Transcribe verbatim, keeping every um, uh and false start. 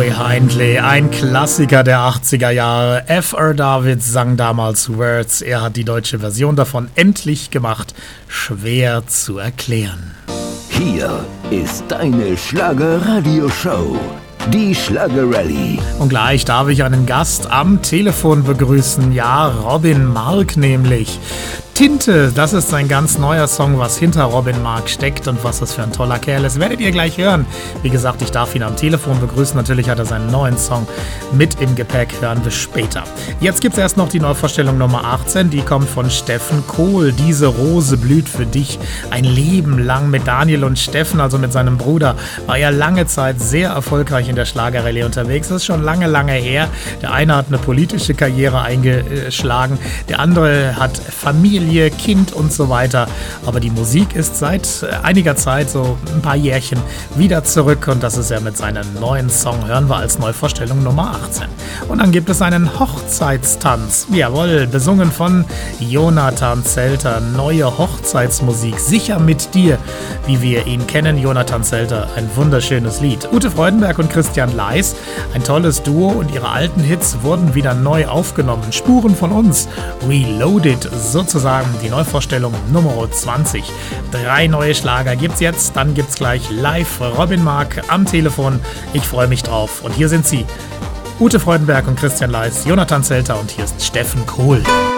Roy Hindley, ein Klassiker der achtziger Jahre. F R. Davids sang damals Words. Er hat die deutsche Version davon endlich gemacht. Schwer zu erklären. Hier ist deine Schlager-Radio-Show, die Schlager-Rallye. Und gleich darf ich einen Gast am Telefon begrüßen. Ja, Robin Mark nämlich. Tinte, das ist ein ganz neuer Song, was hinter Robin Mark steckt und was das für ein toller Kerl ist, werdet ihr gleich hören. Wie gesagt, ich darf ihn am Telefon begrüßen. Natürlich hat er seinen neuen Song mit im Gepäck, hören wir später. Jetzt gibt es erst noch die Neuvorstellung Nummer achtzehn, die kommt von Steffen Kohl. Diese Rose blüht für dich. Ein Leben lang mit Daniel und Steffen, also mit seinem Bruder, war er lange Zeit sehr erfolgreich in der Schlagerrallye unterwegs. Das ist schon lange, lange her. Der eine hat eine politische Karriere eingeschlagen, der andere hat Familie, Kind und so weiter. Aber die Musik ist seit einiger Zeit, so ein paar Jährchen, wieder zurück und das ist er mit seinem neuen Song, hören wir als Neuvorstellung Nummer achtzehn. Und dann gibt es einen Hochzeitstanz. Jawohl, besungen von Jonathan Zelter. Neue Hochzeitsmusik, sicher mit dir, wie wir ihn kennen. Jonathan Zelter, ein wunderschönes Lied. Ute Freudenberg und Christian Leis, ein tolles Duo und ihre alten Hits wurden wieder neu aufgenommen. Spuren von uns, reloaded sozusagen. Die Neuvorstellung Nummer zwanzig. Drei neue Schlager gibt's jetzt, dann gibt's gleich live Robin Mark am Telefon. Ich freue mich drauf. Und hier sind sie, Ute Freudenberg und Christian Leis, Jonathan Zelter und hier ist Steffen Kohl.